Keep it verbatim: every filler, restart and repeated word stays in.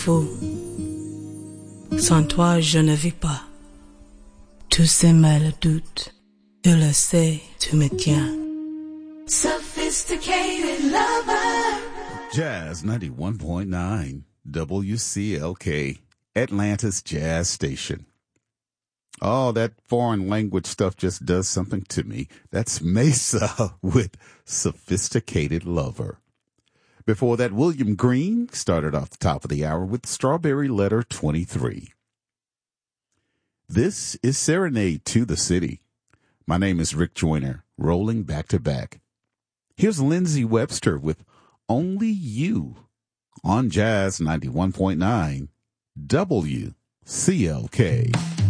fou. Sans toi, je ne vis pas. Tous ces mal doutes, tu le sais, tu me tiens. Sophisticated lover. Jazz ninety-one point nine, W C L K, Atlanta's Jazz Station. Oh, that foreign language stuff just does something to me. That's Mesa with Sophisticated Lover. Before that, William Green started off the top of the hour with Strawberry Letter twenty-three. This is Serenade to the City. My name is Rick Joyner, rolling back to back. Here's Lindsay Webster with Only You on Jazz ninety-one point nine W C L K.